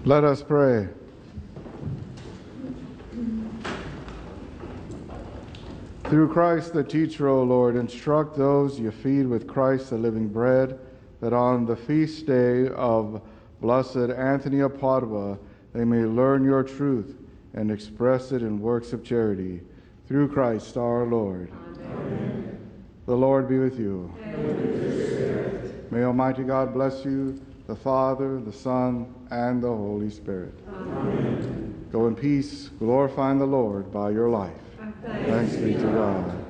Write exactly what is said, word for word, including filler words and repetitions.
Let us pray. Through Christ the teacher, O Lord, instruct those you feed with Christ the living bread, that on the feast day of Blessed Anthony of Padua they may learn your truth and express it in works of charity. Through Christ our Lord. Amen. The Lord be with you. And with your spirit. May Almighty God bless you, the Father, the Son, and the Holy Spirit. Amen. Go in peace, glorifying the Lord by your life. Thanks, Thanks be to God.